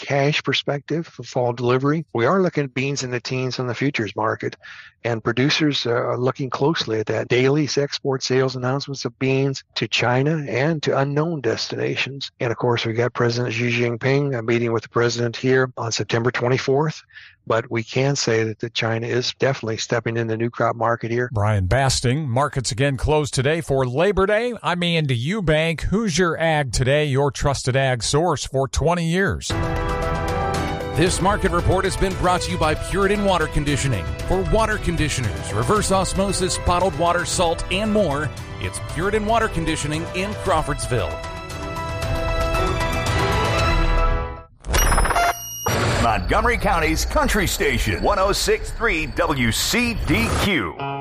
cash perspective for fall delivery. We are looking at beans in the teens on the futures market, and producers are looking closely at that. Daily export sales announcements of beans to China and to unknown destinations. And of course, we got President Xi Jinping meeting with the president here on September 24th. But we can say that China is definitely stepping in the new crop market here. Brian Basting, markets again closed today for Labor Day. I'm Andy Eubank. Who's your ag today? Your trusted ag source for 20 years. This market report has been brought to you by Puritan Water Conditioning. For water conditioners, reverse osmosis, bottled water, salt, and more, it's Puritan Water Conditioning in Crawfordsville. Montgomery County's Country Station, 106.3 WCDQ.